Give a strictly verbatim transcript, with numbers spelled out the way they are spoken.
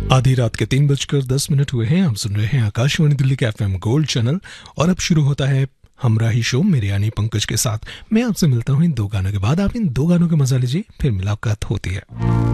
आधी रात के तीन बजकर दस मिनट हुए हैं। आप सुन रहे हैं आकाशवाणी दिल्ली के एफएम गोल्ड चैनल और अब शुरू होता है हमराही शो मेरे यानी पंकज के साथ। मैं आपसे मिलता हूं इन दो गानों के बाद। आप इन दो गानों का मजा लीजिए, फिर मुलाकात होती है।